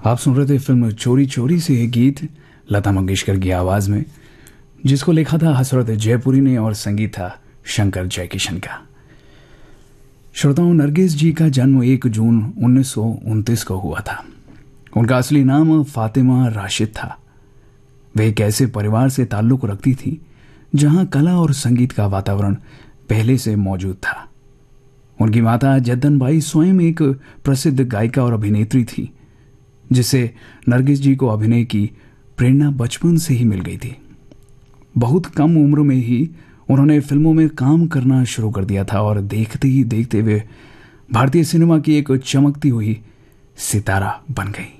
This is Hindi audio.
आप सुन रहे थे फिल्म चोरी चोरी से एक गीत लता मंगेशकर की आवाज में, जिसको लिखा था हसरत जयपुरी ने और संगीत था शंकर जयकिशन का। श्रोताओं, नरगिस जी का जन्म 1 जून 1929 को हुआ था। उनका असली नाम फातिमा राशिद था। वे एक ऐसे परिवार से ताल्लुक रखती थी जहां कला और संगीत का वातावरण पहले से मौजूद था। उनकी माता जद्दन बाई स्वयं एक प्रसिद्ध गायिका और अभिनेत्री थी, जिससे नरगिस जी को अभिनय की प्रेरणा बचपन से ही मिल गई थी। बहुत कम उम्र में ही उन्होंने फिल्मों में काम करना शुरू कर दिया था और देखते ही देखते वे भारतीय सिनेमा की एक चमकती हुई सितारा बन गई।